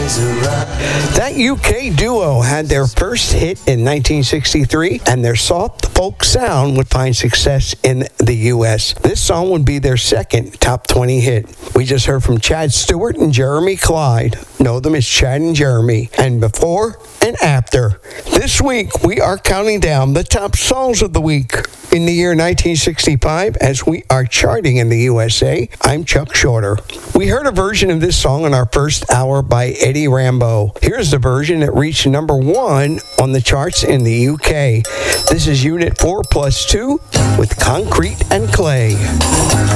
That UK duo had their first hit in 1963, and their soft folk sound would find success in the U.S. This song would be their second top 20 hit. We just heard from Chad Stewart and Jeremy Clyde. Know them as Chad and Jeremy. And Before and After. This week, we are counting down the top songs of the week. In the year 1965, as we are charting in the USA, I'm Chuck Shorter. We heard a version of this song in our first hour by Eddie Rambo. Here's the version that reached number 1 on the charts in the UK. This is Unit 4+2 with Concrete and Clay.